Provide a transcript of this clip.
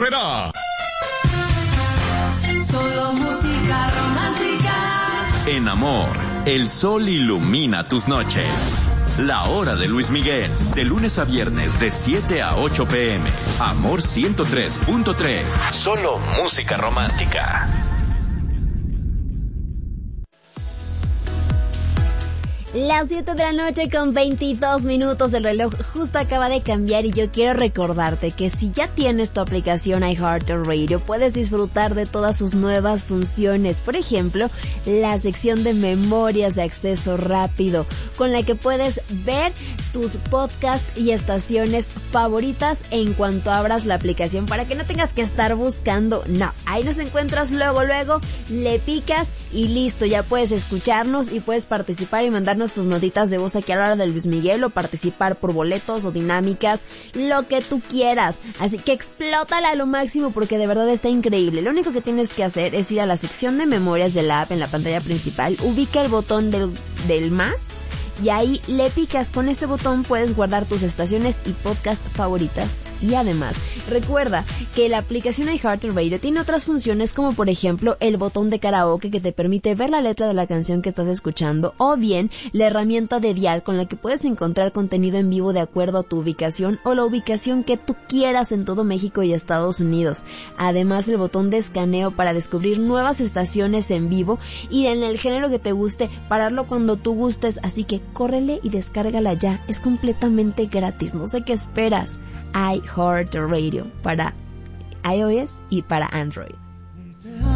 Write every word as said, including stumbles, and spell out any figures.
volverá. Solo música romántica. En Amor, el sol ilumina tus noches. La hora de Luis Miguel, de lunes a viernes de siete a ocho pm. Amor ciento tres punto tres. Solo música romántica. Las siete de la noche con veintidós minutos, el reloj justo acaba de cambiar y yo quiero recordarte que si ya tienes tu aplicación iHeartRadio puedes disfrutar de todas sus nuevas funciones. Por ejemplo, la sección de memorias de acceso rápido, con la que puedes ver tus podcasts y estaciones favoritas en cuanto abras la aplicación para que no tengas que estar buscando. No, ahí nos encuentras luego, luego le picas y listo, ya puedes escucharnos y puedes participar y mandarnos tus notitas de voz aquí a la hora de Luis Miguel o participar por boletos o dinámicas, lo que tú quieras. Así que explótala a lo máximo porque de verdad está increíble. Lo único que tienes que hacer es ir a la sección de memorias de la app en la pantalla principal, ubica el botón del, del más y ahí le picas. Con este botón puedes guardar tus estaciones y podcast favoritas. Y además, recuerda que la aplicación iHeartRadio tiene otras funciones como por ejemplo el botón de karaoke que te permite ver la letra de la canción que estás escuchando, o bien la herramienta de dial con la que puedes encontrar contenido en vivo de acuerdo a tu ubicación o la ubicación que tú quieras en todo México y Estados Unidos. Además, el botón de escaneo para descubrir nuevas estaciones en vivo y en el género que te guste, pararlo cuando tú gustes, así que córrele y descárgala ya, es completamente gratis, no sé qué esperas. iHeartRadio para iOS y para Android.